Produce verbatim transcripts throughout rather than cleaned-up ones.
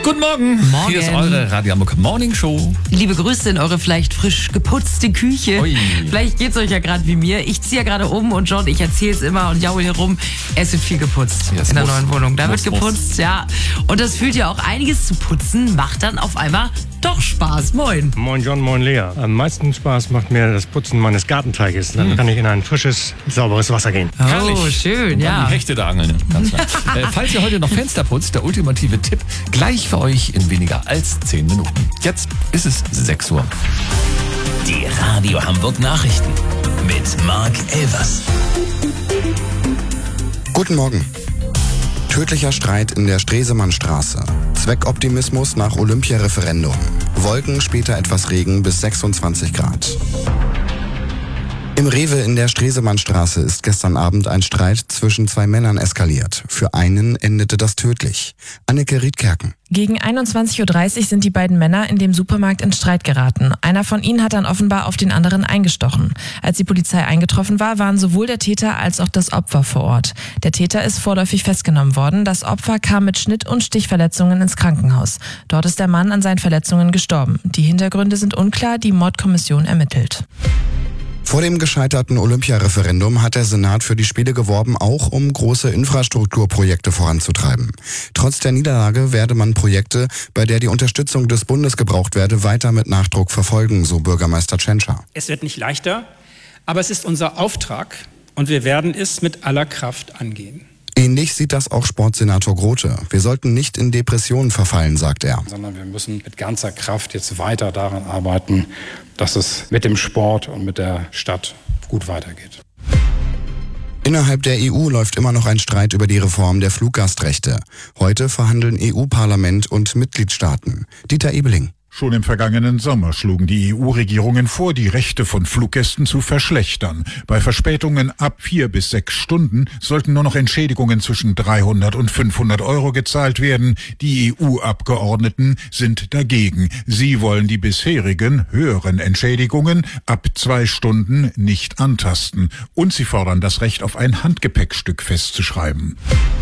Guten Morgen. Morgen. Hier ist eure Radio Hamburg Morning Show. Liebe Grüße in eure vielleicht frisch geputzte Küche. Ui. Vielleicht geht's euch ja gerade wie mir. Ich ziehe ja gerade um und John, ich erzähle es immer und jaul hier rum. Es wird viel geputzt Ja, es in der muss. neuen Wohnung. Da Muss, wird geputzt, muss. ja. Und das fühlt ja auch einiges zu putzen, macht dann auf einmal doch Spaß. Moin. Moin John, moin Lea. Am meisten Spaß macht mir das Putzen meines Gartenteiches. Dann kann ich in ein frisches, sauberes Wasser gehen. Oh, Herrlich. schön, Und dann ja. die Hechte da angeln. Ganz klar. äh, falls ihr heute noch Fenster putzt, der ultimative Tipp gleich für euch in weniger als zehn Minuten. Jetzt ist es sechs Uhr. Die Radio Hamburg Nachrichten mit Marc Elvers. Guten Morgen. Tödlicher Streit in der Stresemannstraße. Zweckoptimismus nach Olympia-Referendum. Wolken, später etwas Regen bis sechsundzwanzig Grad. Im Rewe in der Stresemannstraße ist gestern Abend ein Streit zwischen zwei Männern eskaliert. Für einen endete das tödlich. Anneke Riedkerken. Gegen einundzwanzig Uhr dreißig sind die beiden Männer in dem Supermarkt in Streit geraten. Einer von ihnen hat dann offenbar auf den anderen eingestochen. Als die Polizei eingetroffen war, waren sowohl der Täter als auch das Opfer vor Ort. Der Täter ist vorläufig festgenommen worden. Das Opfer kam mit Schnitt- und Stichverletzungen ins Krankenhaus. Dort ist der Mann an seinen Verletzungen gestorben. Die Hintergründe sind unklar, die Mordkommission ermittelt. Vor dem gescheiterten Olympia-Referendum hat der Senat für die Spiele geworben, auch um große Infrastrukturprojekte voranzutreiben. Trotz der Niederlage werde man Projekte, bei der die Unterstützung des Bundes gebraucht werde, weiter mit Nachdruck verfolgen, so Bürgermeister Tschentscher. Es wird nicht leichter, aber es ist unser Auftrag und wir werden es mit aller Kraft angehen. Ähnlich sieht das auch Sportsenator Grote. Wir sollten nicht in Depressionen verfallen, sagt er. Sondern wir müssen mit ganzer Kraft jetzt weiter daran arbeiten, dass es mit dem Sport und mit der Stadt gut weitergeht. Innerhalb der E U läuft immer noch ein Streit über die Reform der Fluggastrechte. Heute verhandeln E U-Parlament und Mitgliedstaaten. Dieter Ebeling. Schon im vergangenen Sommer schlugen die E U-Regierungen vor, die Rechte von Fluggästen zu verschlechtern. Bei Verspätungen ab vier bis sechs Stunden sollten nur noch Entschädigungen zwischen dreihundert und fünfhundert Euro gezahlt werden. Die E U-Abgeordneten sind dagegen. Sie wollen die bisherigen höheren Entschädigungen ab zwei Stunden nicht antasten. Und sie fordern das Recht auf ein Handgepäckstück festzuschreiben.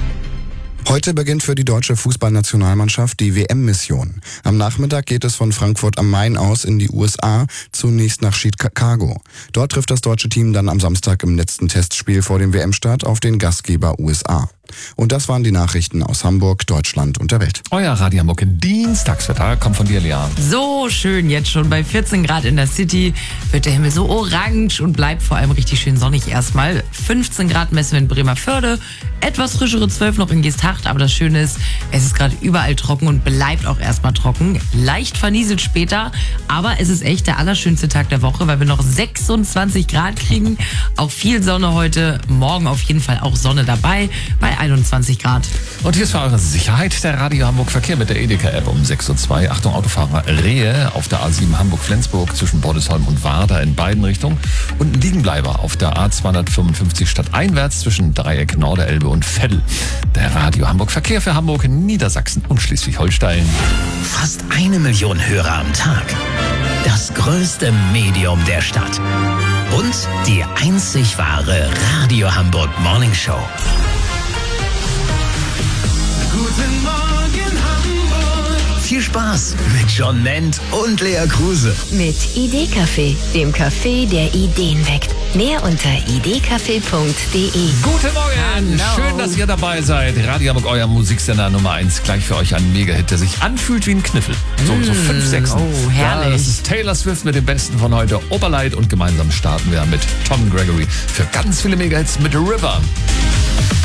Heute beginnt für die deutsche Fußballnationalmannschaft die W M-Mission. Am Nachmittag geht es von Frankfurt am Main aus in die U S A, zunächst nach Chicago. Dort trifft das deutsche Team dann am Samstag im letzten Testspiel vor dem W M-Start auf den Gastgeber U S A. Und das waren die Nachrichten aus Hamburg, Deutschland und der Welt. Euer Radio Hamburg Dienstagswetter kommt von dir, Lea. So schön, jetzt schon bei vierzehn Grad in der City wird der Himmel so orange und bleibt vor allem richtig schön sonnig erstmal. fünfzehn Grad messen wir in Bremerförde, etwas frischere zwölf noch in Geesthacht, aber das Schöne ist, es ist gerade überall trocken und bleibt auch erstmal trocken. Leicht vernieselt später, aber es ist echt der allerschönste Tag der Woche, weil wir noch sechsundzwanzig Grad kriegen. Auch viel Sonne heute, morgen auf jeden Fall auch Sonne dabei bei einundzwanzig Grad. Und hier ist für eure Sicherheit der Radio Hamburg Verkehr mit der Edeka-App um sechs Uhr zwei. Achtung, Autofahrer, Rehe auf der A sieben Hamburg-Flensburg zwischen Bordesholm und Warder in beiden Richtungen. Und ein Liegenbleiber auf der A zweihundertfünfundfünfzig stadteinwärts zwischen Dreieck Norderelbe und Veddel. Der Radio Hamburg Verkehr für Hamburg, Niedersachsen und Schleswig-Holstein. Fast eine Million Hörer am Tag. Das größte Medium der Stadt. Und die einzig wahre Radio Hamburg Morning Show. Guten Morgen Hamburg. Viel Spaß mit John Ment und Lea Kruse. Mit Idee-Café, dem Café, der Ideen weckt. Mehr unter idee-café punkt de. Guten Morgen, Hallo. schön, dass ihr dabei seid. Radio Hamburg, euer Musiksender Nummer eins. Gleich für euch ein Mega-Hit, der sich anfühlt wie ein Kniffel. So, so fünf, sechs. oh, herrlich. Ja, das ist Taylor Swift mit dem Besten von heute, Oberleit. Und gemeinsam starten wir mit Tom Gregory für ganz viele Mega-Hits mit River.